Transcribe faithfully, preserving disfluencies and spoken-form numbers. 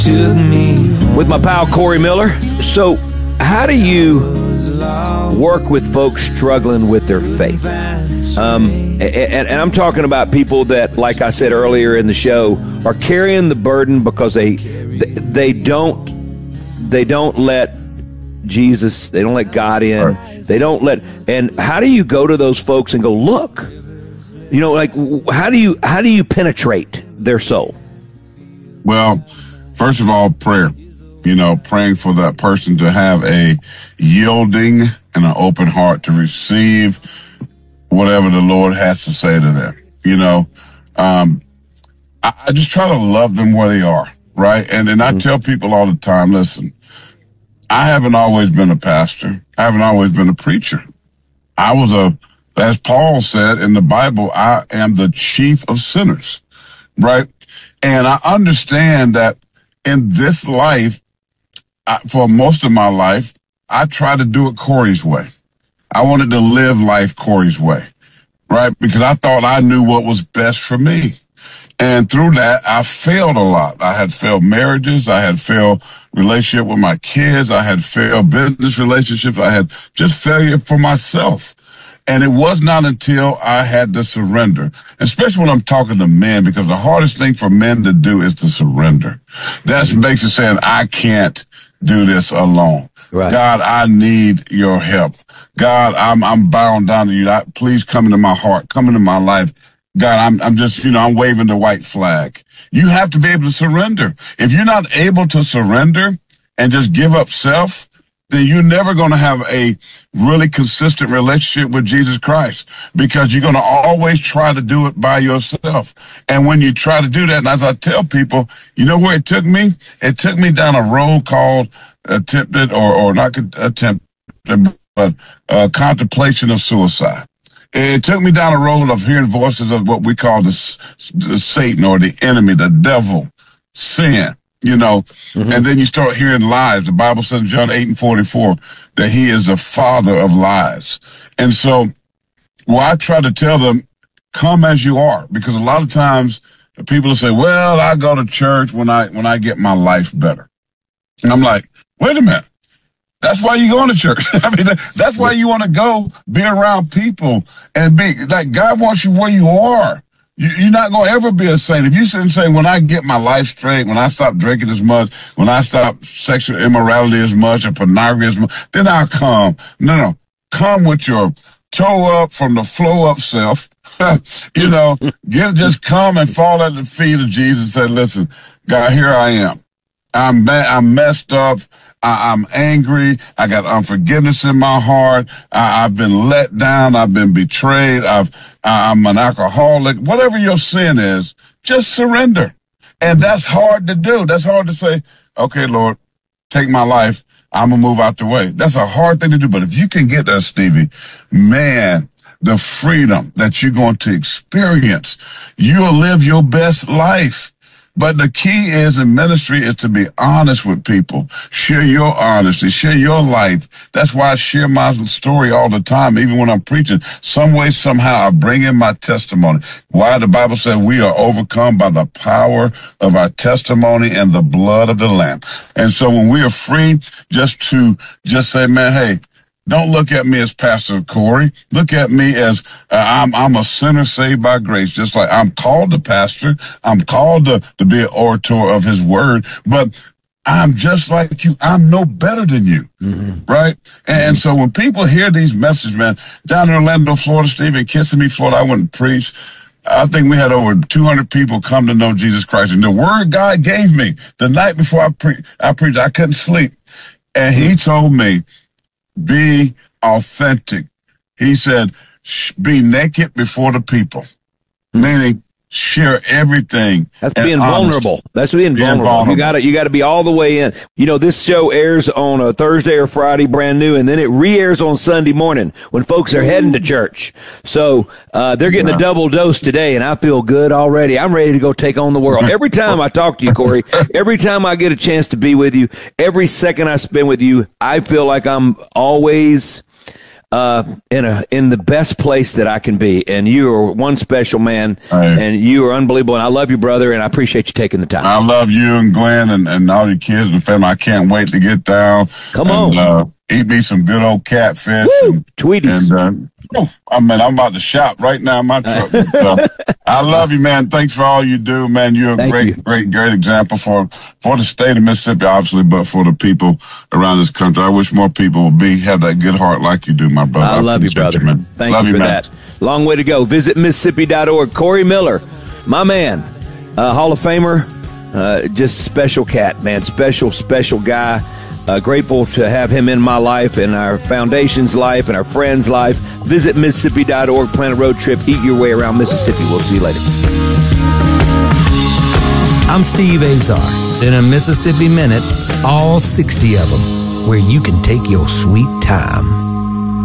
With my pal Corey Miller. So, how do you work with folks struggling with their faith? Um, and, and I'm talking about people that, like I said earlier in the show, are carrying the burden because they they don't they don't let Jesus, they don't let God in, they don't let. And how do you go to those folks and go, look, you know, like how do you how do you penetrate their soul? Well, first of all, prayer. You know, praying for that person to have a yielding and an open heart to receive whatever the Lord has to say to them. You know, um, I, I just try to love them where they are, right? And and I tell people all the time, listen, I haven't always been a pastor. I haven't always been a preacher. I was a, as Paul said in the Bible, I am the chief of sinners, right? And I understand that in this life, I, for most of my life, I tried to do it Corey's way. I wanted to live life Corey's way, right? Because I thought I knew what was best for me. And through that, I failed a lot. I had failed marriages. I had failed relationship with my kids. I had failed business relationships. I had just failure for myself. And it was not until I had to surrender, especially when I'm talking to men, because the hardest thing for men to do is to surrender. That's basically saying, I can't do this alone. Right. God, I need your help. God, I'm, I'm bound down to you. I, please come into my heart, come into my life. God, I'm, I'm just, you know, I'm waving the white flag. You have to be able to surrender. If you're not able to surrender and just give up self, then you're never going to have a really consistent relationship with Jesus Christ, because you're going to always try to do it by yourself. And when you try to do that, and as I tell people, you know where it took me? It took me down a road called attempted or, or not attempted, but uh, contemplation of suicide. It took me down a road of hearing voices of what we call the, the Satan or the enemy, the devil, sin. You know, mm-hmm. And then you start hearing lies. The Bible says in John eight and forty-four that he is the father of lies. And so, well, I try to tell them, come as you are, because a lot of times people will say, well, I go to church when I, when I get my life better. And I'm like, wait a minute. That's why you going to church. I mean, that's why you want to go be around people and be like, God wants you where you are. You're not going to ever be a saint. If you sit and say, when I get my life straight, when I stop drinking as much, when I stop sexual immorality as much or pornography as much, then I'll come. No, no. Come with your toe up from the flow up self. You know, get, just come and fall at the feet of Jesus and say, listen, God, here I am. I'm, I'm messed up. I, I'm angry. I got unforgiveness in my heart. I, I've been let down. I've been betrayed. I've, I'm an alcoholic. Whatever your sin is, just surrender. And that's hard to do. That's hard to say, okay, Lord, take my life. I'm going to move out the way. That's a hard thing to do. But if you can get there, Stevie, man, the freedom that you're going to experience, you'll live your best life. But the key is in ministry is to be honest with people. Share your honesty. Share your life. That's why I share my story all the time, even when I'm preaching. Some way, somehow, I bring in my testimony. Why? The Bible said we are overcome by the power of our testimony and the blood of the Lamb. And so when we are free just to just say, man, hey, don't look at me as Pastor Corey. Look at me as uh, I'm I'm a sinner saved by grace. Just like I'm called to pastor, I'm called to, to be an orator of his word, but I'm just like you. I'm no better than you, mm-hmm. right? And, and so when people hear these messages, man, down in Orlando, Florida, Stephen, Kissimmee, Florida, I went and preached. I think we had over two hundred people come to know Jesus Christ. And the word God gave me the night before I, pre- I preached, I couldn't sleep. And he told me, be authentic. He said, be naked before the people, meaning share everything. That's being honest. vulnerable. That's being, being vulnerable. vulnerable. You got to you got to be all the way in. You know, this show airs on a Thursday or Friday, brand new, and then it re-airs on Sunday morning when folks are heading to church. So uh, they're getting yeah. a double dose today, and I feel good already. I'm ready to go take on the world. Every time I talk to you, Corey, every time I get a chance to be with you, every second I spend with you, I feel like I'm always uh, in a in the best place that I can be. And you are one special man, Right. and you are unbelievable. And I love you, brother, and I appreciate you taking the time. I love you and Glenn and, and all your kids and family. I can't wait to get down. Come and, on. Uh, eat me some good old catfish. Woo! And, Tweeties. And, uh, oh, I mean, I'm about to shop right now in my truck. So, I love you, man. Thanks for all you do, man. You're a Thank great, you. great, great example for, for the state of Mississippi, obviously, but for the people around this country. I wish more people would be, have that good heart like you do, my brother. I love you, appreciate brother. man. Thank love you for man. that. Long way to go. Visit Mississippi dot org. Corey Miller, my man, uh, Hall of Famer, uh, just special cat, man. Special, special guy. Uh, grateful to have him in my life and our foundation's life and our friends' life. Visit Mississippi dot org. Plan a road trip. Eat your way around Mississippi. We'll see you later. I'm Steve Azar. In a Mississippi Minute, all sixty of them, where you can take your sweet time.